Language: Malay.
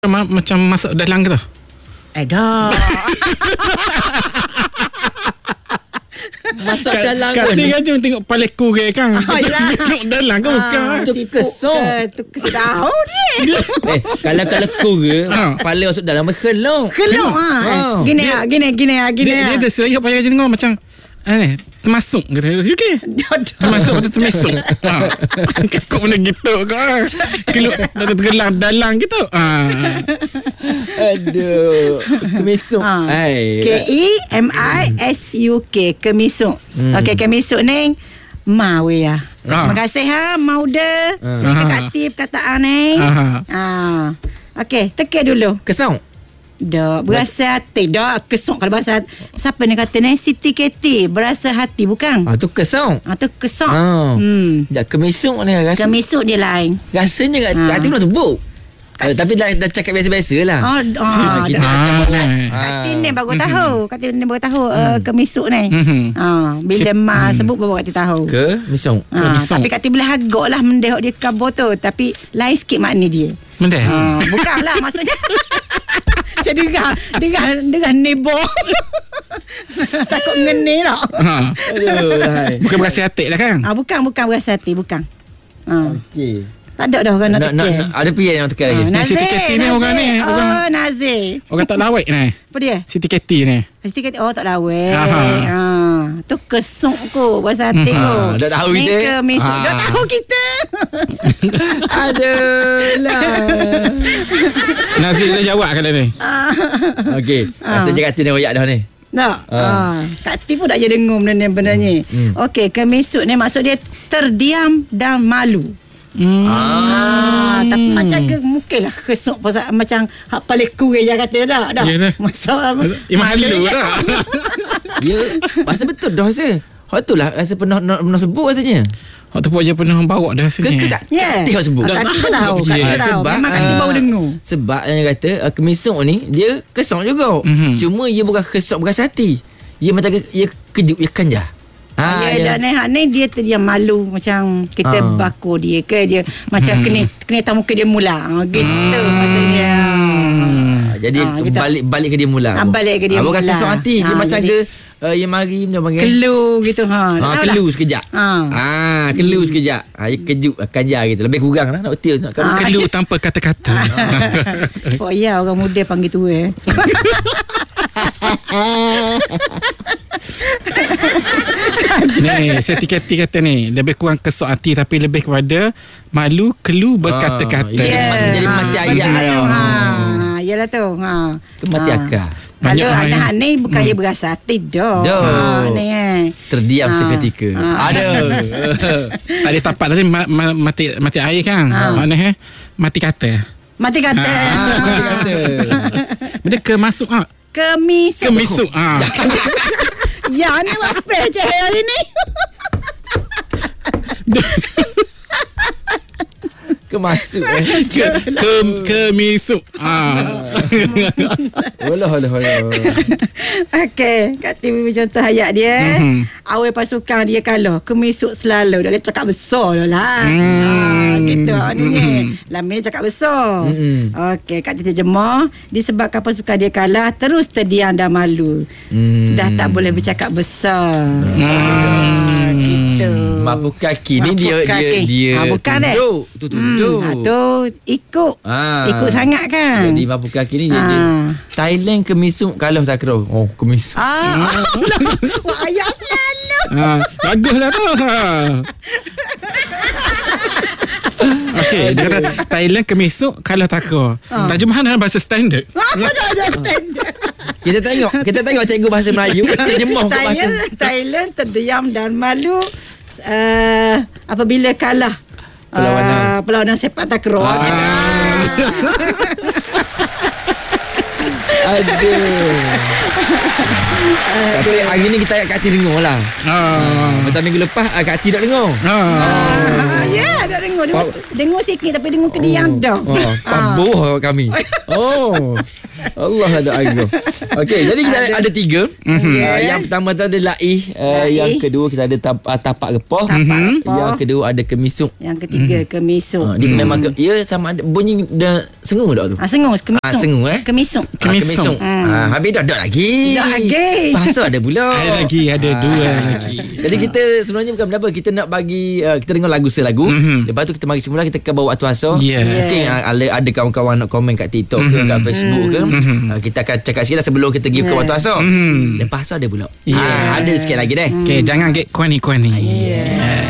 macam masuk dalam gitu. Dah. Masuk dalam kan. Kata kan tengok paleku ke kan. Tengok dalam kan bukan. Itu kesong. Itu tahu dia. Kalau ke kepala masuk dalam kelong. Gini. Dia ada saya payah je tengok macam termasuk kata okey. Termasuk atau termasuk. Kau mana gitu kau. Keluar tergelam dalam gitu. Aduh. Kemisuk. KEMISUK kemisuk. Okey, kemisuk ni mau ya. Terima kasih mau dah. Kreatif kataan ni. Okey, teka dulu. Kesong. Dah, berasa hati. Dah, kesong kalau bahasa. Siapa ni kata ni? Siti Keti. Berasa hati, bukan? Tu kesong. Tu kesong. Sekejap, kemisuk ni rasa. Kemisuk dia lain. Rasanya kat hati nak sebut. Tapi dah cakap biasa-biasa lah. Kati ni baru tahu. Kemisuk ni. Bila Mak sebut baru Kati tahu. Kemisuk. Tapi Kati boleh agak lah mendehok dia kabur tu. Tapi lain sikit makna dia. Mendeh? Bukanlah maksudnya. Jadi dengan nebo. Takut ngeni tak? Bukan berasa hati dah kan? Bukan berasa hati. Bukan. Okey. Tak ada dah orang nak tekan. Ada pihak yang nak tekan lagi. Siti Keti ni orang ni. Nazir. Orang tak lawak ni. Apa dia? Siti Keti ni. Siti Keti. Tak lawak. Tu kesung ko bahasa hati ko. Dah tahu kita. Ni kemisuk. Dah tahu kita. Aduh. Nazir dah jawab kalau ni. Okey. Rasanya Kati ni royak dah ni. Tak. Kati pun tak je dengar benda ni. Okey, kemisuk ni maksud dia terdiam dan malu. Tapi macam mungkinlah kesok pasal macam hak paling kurang yang kata dah. Masa malu dah. Ya, masa betul dah rasa. Hak tu lah rasa pernah sebut rasanya. Hak tu pun je pernah bawa dah rasanya. Kati hak sebut. Kati pun tahu. Memang Kati baru dengar. Sebab yang kata kemisuk ni dia kesok juga. Cuma dia bukan kesok berasa hati. Dia macam dia kejut, dia kanjar. Dia terdiam malu macam kita bakul dia ke dia macam kena tamu ke dia mula gitu maksudnya. Jadi balik ke dia mula. Balik ke dia mula. Bukan kesok hati. Dia macam ada dia mari dia panggil kelu gitu kelu sekejap. Kelu sekejap. Dia kejut kanjar gitu. Lebih kurang lah nak betul nak kelu tanpa kata-kata. Oh ya, orang muda panggil tu Ni Siti Keti kata ni lebih kurang kesok hati tapi lebih kepada malu kelu berkata-kata. Jadi mati ayat yalah tu. Mati akal. Kalau anak ni bukan dia berasa hati dah. Terdiam seketika. Tak ada tapak tadi mati air kan. Mana mati kata. Mati kata. Benda kemasuk Kemisuk. Ya ni apa je hari ni. Kemasuk kemisuk. Olah. Okey, kat TV contoh ayat dia. Awal pasukan dia kalah, kemisuk selalu. Dia cakap besar lah. Gitu ni. Lamin cakap besar. Okey, kat terjemah, disebabkan pasukan dia kalah, terus terdiam dan malu. Dah tak boleh bercakap besar. Gitu. Mabuk kaki ni dia bukan tunduk. Tu ikut sangat kan. Jadi mabuk kaki ni dia Thailand kemisuk kalau tak kira. Kemisuk. Ayah selalu. Baguslah tu. Okey, dia kata Thailand kemisuk kalau tak kira. Terjemahan dalam bahasa standard. Kita tengok cikgu bahasa Melayu terjemah ke bahasa Thailand terdiam dan malu apabila kalah perlawanan sepak takraw. Aduh. Tapi hari ni kita Kak Ti dengar lah. Macam minggu lepas Kak Ti tak dengar. Ya, tak dengar. Dengar sikit tapi dengar kediam dah. Pambuh kami. Allah ada aku. Okey, jadi kita ada 3. Yang pertama tu ada laih. Yang kedua kita ada tapak repah. Yang kedua ada kemisuk. Yang ketiga kemisuk. Dia memang sama ada bunyi dah sengu tak tu? Sengu, kemisuk. Sengu Kemisuk. Kemisuk. Habis dah lagi. Dah lagi. Bahasa ada pula. Ada 2 lagi. Jadi kita sebenarnya bukan apa, kita nak bagi kita dengar lagu selagu. Lepas tu kita mari semula kita akan bawa waktu asa. Mungkin ada kawan-kawan nak komen kat TikTok ke kat Facebook ke. Kita akan cakap sikit lah sebelum kita pergi ke waktu asa. Lepas asa ada pula. Ada sikit lagi deh. Okey, jangan get kuani-kuani.